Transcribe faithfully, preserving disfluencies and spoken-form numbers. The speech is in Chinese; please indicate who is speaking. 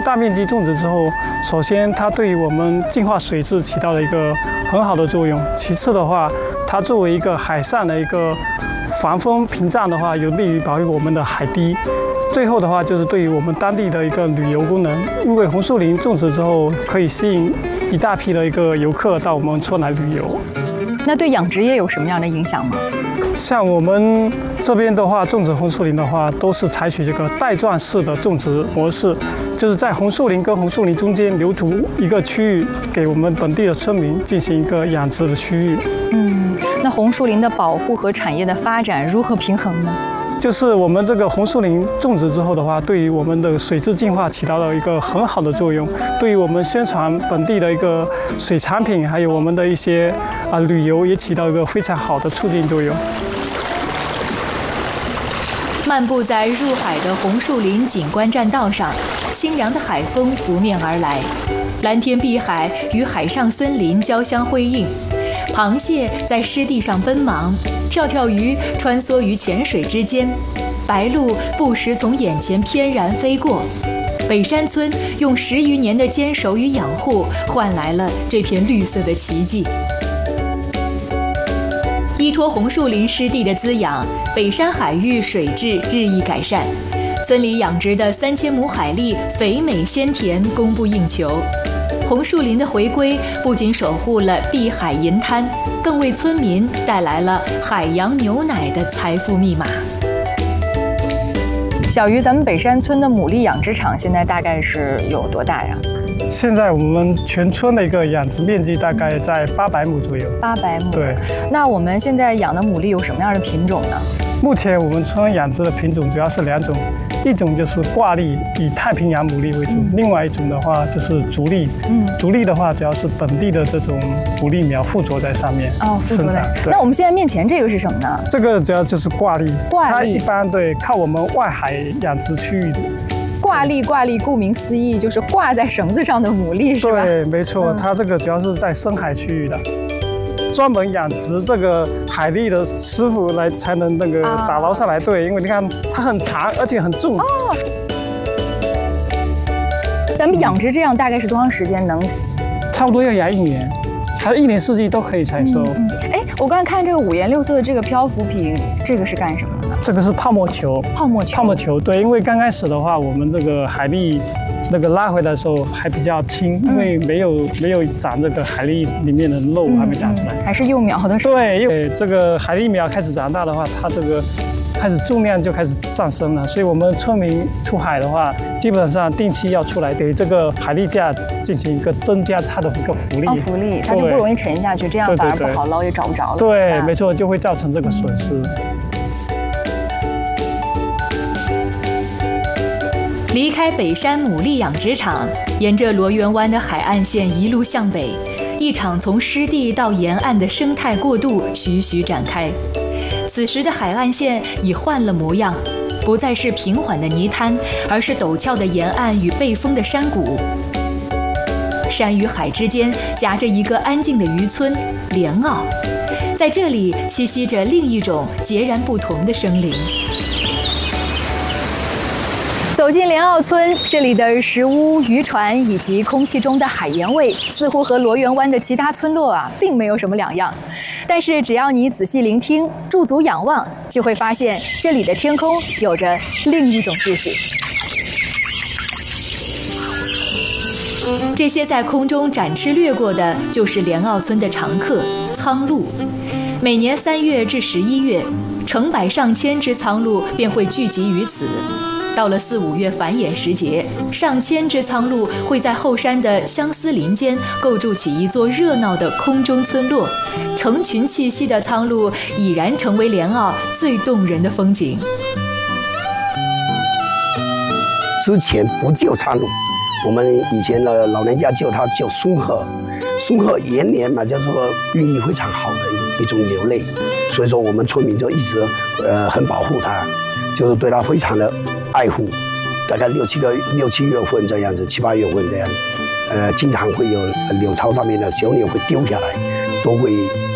Speaker 1: 大面积种植之后，首先它对于我们净化水质起到了一个很好的作用。其次的话，它作为一个海上的一个防风屏障的话，有利于保育我们的海堤。最后的话，就是对于我们当地的一个旅游功能，因为红树林种植之后，可以吸引一大批的一个游客到我们村来旅游。
Speaker 2: 那对养殖业有什么样的影响吗？
Speaker 1: 像我们这边的话，种植红树林的话，都是采取这个带状式的种植模式，就是在红树林跟红树林中间留出一个区域，给我们本地的村民进行一个养殖的区域。
Speaker 2: 嗯，那红树林的保护和产业的发展如何平衡呢？
Speaker 1: 就是我们这个红树林种植之后的话，对于我们的水质净化起到了一个很好的作用，对于我们宣传本地的一个水产品，还有我们的一些啊旅游也起到一个非常好的促进作用。
Speaker 3: 漫步在入海的红树林景观栈道上，清凉的海风拂面而来，蓝天碧海与海上森林交相辉映，螃蟹在湿地上奔忙，跳跳鱼穿梭于浅水之间，白鹭不时从眼前翩然飞过。北山村用十余年的坚守与养护，换来了这片绿色的奇迹。依托红树林湿地的滋养，北山海域水质日益改善，村里养殖的三千亩海蛎肥美鲜甜，供不应求。红树林的回归不仅守护了碧海银滩，更为村民带来了海洋牛奶的财富密码。
Speaker 2: 小鱼，咱们北山村的牡蛎养殖场现在大概是有多大呀？
Speaker 1: 现在我们全村的一个养殖面积大概在八百亩左右。
Speaker 2: 八百亩。
Speaker 1: 对。
Speaker 2: 那我们现在养的牡蛎有什么样的品种呢？
Speaker 1: 目前我们村养殖的品种主要是两种，一种就是挂历，以太平洋牡蛎为主；嗯、另外一种的话就是竹粒。嗯，竹粒的话主要是本地的这种牡蛎苗附着在上面。
Speaker 2: 哦，附着在。那我们现在面前这个是什么呢？
Speaker 1: 这个主要就是挂历。
Speaker 2: 挂历。
Speaker 1: 它一般对靠我们外海养殖区域。
Speaker 2: 挂历，挂历，顾名思义就是挂在绳子上的牡蛎，是吧？
Speaker 1: 对，没错，嗯、它这个主要是在深海区域的。专门养殖这个海蛎的师傅来才能那个打捞上来，对，因为你看它很长，而且很重。哦。
Speaker 2: 咱们养殖这样大概是多长时间能？
Speaker 1: 差不多要养一年，它一年四季都可以采收。
Speaker 2: 嗯。哎、嗯，我刚才看这个五颜六色的这个漂浮品，这个是干什么的呢？
Speaker 1: 这个是泡沫球。
Speaker 2: 泡沫球。
Speaker 1: 泡沫球，对，因为刚开始的话，我们这个海蛎。那个拉回来的时候还比较轻，因为没有没有长这个海蛎里面的肉还没长出来，
Speaker 2: 嗯嗯、还是幼苗的时候。
Speaker 1: 对，因这个海蛎苗开始长大的话，它这个开始重量就开始上升了，所以我们村民出海的话，基本上定期要出来给这个海蛎架进行一个增加它的一个浮力。
Speaker 2: 哦，浮力，它就不容易沉下去，这样反而不好捞也找不着了。
Speaker 1: 对，没错，就会造成这个损失。
Speaker 3: 离开北山牡蛎养殖场，沿着罗源湾的海岸线一路向北，一场从湿地到沿岸的生态过渡徐徐展开。此时的海岸线已换了模样，不再是平缓的泥滩，而是陡峭的沿岸与背风的山谷。山与海之间夹着一个安静的渔村——莲澳，在这里栖息着另一种截然不同的生灵。走进莲澳村，这里的石屋、渔船以及空气中的海盐味，似乎和罗源湾的其他村落啊，并没有什么两样。但是只要你仔细聆听、驻足仰望，就会发现这里的天空有着另一种秩序。这些在空中展翅掠过的，就是莲澳村的常客——苍鹭。每年三月至十一月，成百上千只苍鹭便会聚集于此。到了四五月繁衍时节，上千只苍鹭会在后山的相思林间构筑起一座热闹的空中村落，成群栖息的苍鹭已然成为莲澳最动人的风景。
Speaker 4: 之前不叫苍鹭，我们以前的老人家叫它叫松鹤，松鹤延年嘛，叫做寓意非常好的一种鸟类，所以说我们村民就一直呃很保护它，就是对它非常的爱护，大概六七个六七月份这样子，七八月份这样，呃，经常会有柳巢上面的小鸟会丢下来，都会